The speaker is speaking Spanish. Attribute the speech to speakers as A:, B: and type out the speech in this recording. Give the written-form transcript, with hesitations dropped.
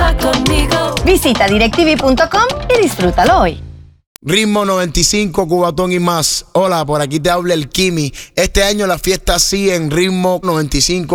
A: conmigo.
B: Visita directv.com y disfrútalo hoy.
C: Ritmo 95, Cubatón y más. Hola, por aquí te habla el Kimi. Este año la fiesta sigue en Ritmo 95.